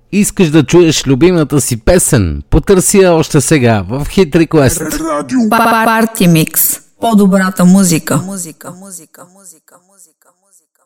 Искаш да чуеш любимата си песен? Потърси я още сега в Hit Request. Парти Микс. По-добрата музика.